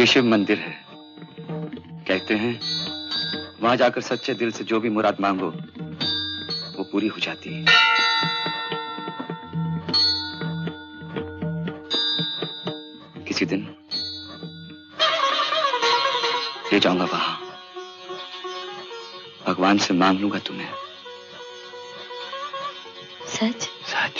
ये शिव मंदिर है। कहते हैं वहां जाकर सच्चे दिल से जो भी मुराद मांगो वो पूरी हो जाती है। किसी दिन ले जाऊंगा वहां, भगवान से मांग लूंगा तुम्हें। सच?